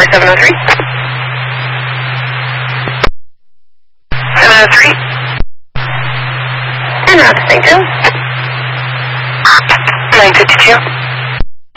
Tower 703. 703. And route to St. Joe. 952.